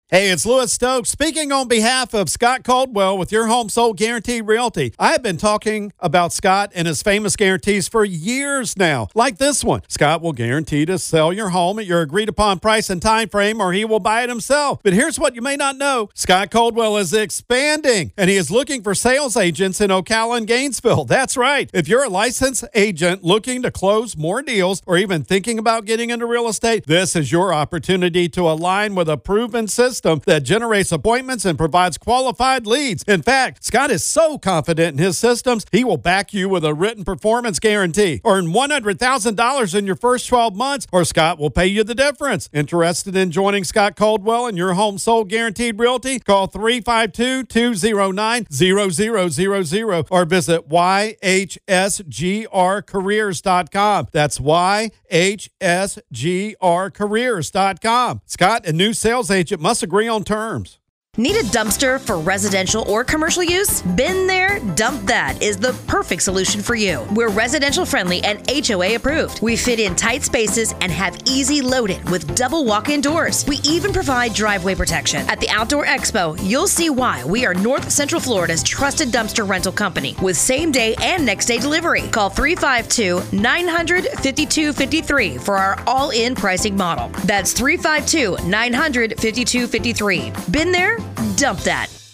Hey, it's Louis Stokes speaking on behalf of Scott Caldwell with Your Home Sold Guaranteed Realty. I have been talking about Scott and his famous guarantees for years now, like this one. Scott will guarantee to sell your home at your agreed upon price and time frame, or he will buy it himself. But here's what you may not know. Scott Caldwell is expanding, and he is looking for sales agents in Ocala and Gainesville. That's right. If you're a licensed agent looking to close more deals or even thinking about getting into real estate, this is your opportunity to align with a proven system that generates appointments and provides qualified leads. In fact, Scott is so confident in his systems, he will back you with a written performance guarantee. Earn $100,000 in your first 12 months, or Scott will pay you the difference. Interested in joining Scott Caldwell and Your Home Sold Guaranteed Realty? Call 352-209-0000 or visit yhsgrcareers.com. That's yhsgrcareers.com. Scott, a new sales agent, must agree on terms. Need a dumpster for residential or commercial use? Been there, dump that is the perfect solution for you. We're residential friendly and HOA approved. We fit in tight spaces and have easy loading with double walk-in doors. We even provide driveway protection. At the Outdoor Expo, you'll see why we are North Central Florida's trusted dumpster rental company with same-day and next-day delivery. Call 352-900-5253 for our all-in pricing model. That's 352-900-5253. Been there? Dump that.